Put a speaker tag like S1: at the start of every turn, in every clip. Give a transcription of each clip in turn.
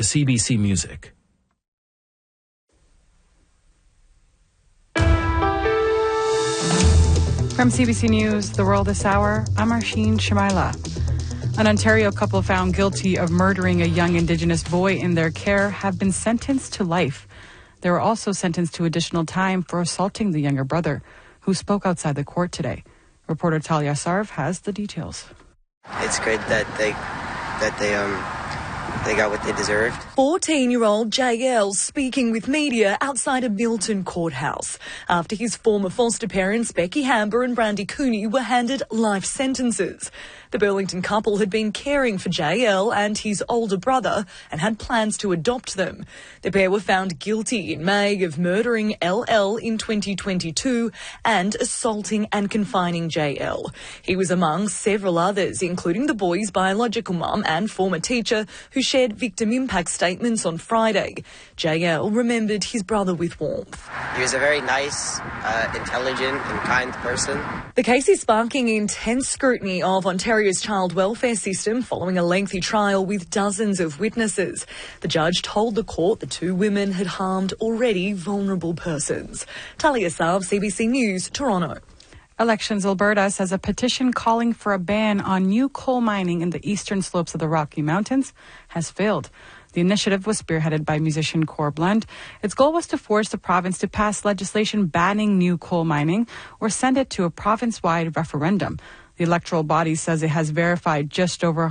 S1: to CBC Music.
S2: From CBC News, The World This Hour, I'm Arshin Shamaila. An Ontario couple found guilty of murdering a young Indigenous boy in their care have been sentenced to life. They were also sentenced to additional time for assaulting the younger brother, who spoke outside the court today. Reporter Talia Sarv has the details.
S3: It's good that they got what they deserved.
S4: 14-year-old JL speaking with media outside a Milton courthouse after his former foster parents Becky Hamber and Brandy Cooney were handed life sentences. The Burlington couple had been caring for JL and his older brother and had plans to adopt them. The pair were found guilty in May of murdering LL in 2022 and assaulting and confining JL. He was among several others, including the boy's biological mum and former teacher, who shared victim impact statements on Friday. JL remembered his brother with warmth.
S3: He was a very nice, intelligent and kind person.
S4: The case is sparking intense scrutiny of Ontario's child welfare system following a lengthy trial with dozens of witnesses. The judge told the court the two women had harmed already vulnerable persons. Talia Sarv, CBC News, Toronto.
S2: Elections Alberta says a petition calling for a ban on new coal mining in the eastern slopes of the Rocky Mountains has failed. The initiative was spearheaded by musician Cor Blunt. Its goal was to force the province to pass legislation banning new coal mining or send it to a province-wide referendum. The electoral body says it has verified just over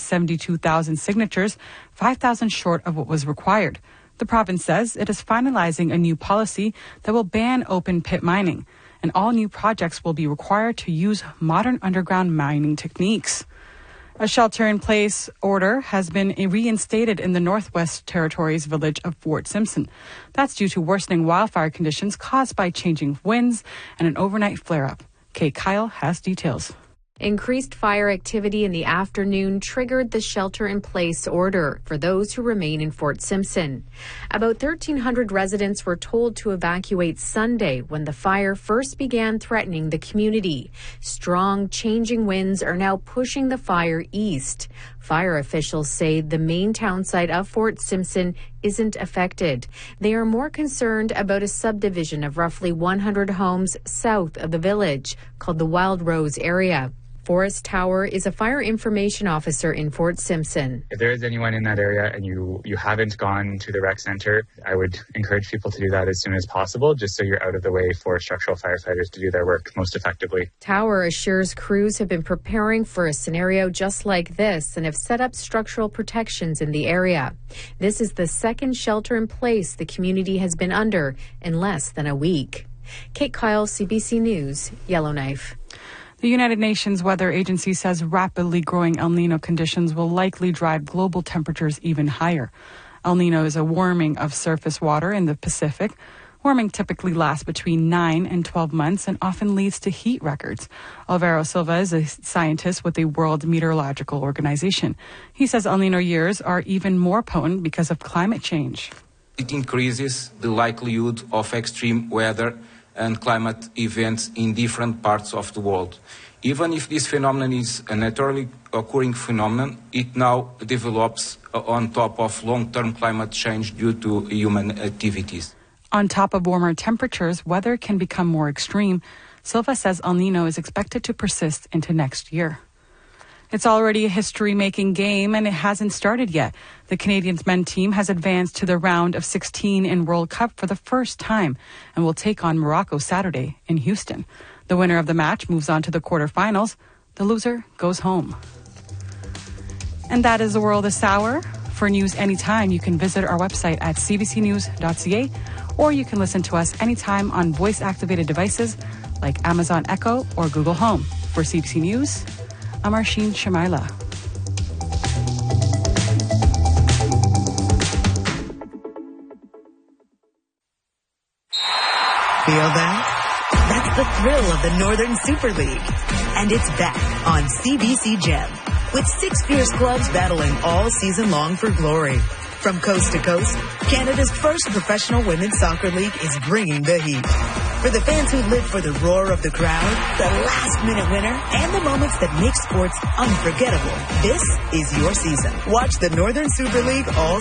S2: 172,000 signatures, 5,000 short of what was required. The province says it is finalizing a new policy that will ban open pit mining, and all new projects will be required to use modern underground mining techniques. A shelter-in-place order has been reinstated in the Northwest Territories village of Fort Simpson. That's due to worsening wildfire conditions caused by changing winds and an overnight flare-up. Kate Kyle has details.
S5: Increased fire activity in the afternoon triggered the shelter-in-place order for those who remain in Fort Simpson. About 1,300 residents were told to evacuate Sunday when the fire first began threatening the community. Strong, changing winds are now pushing the fire east. Fire officials say the main town site of Fort Simpson isn't affected. They are more concerned about a subdivision of roughly 100 homes south of the village called the Wild Rose area. Forrest Tower is a fire information officer in Fort Simpson.
S6: If there is anyone in that area and you haven't gone to the rec center, I would encourage people to do that as soon as possible, just so you're out of the way for structural firefighters to do their work most effectively.
S5: Tower assures crews have been preparing for a scenario just like this and have set up structural protections in the area. This is the second shelter in place the community has been under in less than a week. Kate Kyle, CBC News, Yellowknife.
S2: The United Nations Weather Agency says rapidly growing El Niño conditions will likely drive global temperatures even higher. El Niño is a warming of surface water in the Pacific. Warming typically lasts between 9 and 12 months and often leads to heat records. Alvaro Silva is a scientist with the World Meteorological Organization. He says El Niño years are even more potent because of climate change.
S7: It increases the likelihood of extreme weather and climate events in different parts of the world. Even if this phenomenon is a naturally occurring phenomenon, it now develops on top of long-term climate change due to human activities.
S2: On top of warmer temperatures, weather can become more extreme. Silva says El Niño is expected to persist into next year. It's already a history-making game, and it hasn't started yet. The Canadians men's team has advanced to the round of 16 in World Cup for the first time and will take on Morocco Saturday in Houston. The winner of the match moves on to the quarterfinals. The loser goes home. And that is The World This Hour. For news anytime, you can visit our website at cbcnews.ca, or you can listen to us anytime on voice-activated devices like Amazon Echo or Google Home. For CBC News, I'm Arshin Shamaila.
S8: Feel that? That's the thrill of the Northern Super League. And it's back on CBC Gem, with 6 fierce clubs battling all season long for glory. From coast to coast, Canada's first professional women's soccer league is bringing the heat. For the fans who live for the roar of the crowd, the last-minute winner, and the moments that make sports unforgettable, this is your season. Watch the Northern Super League all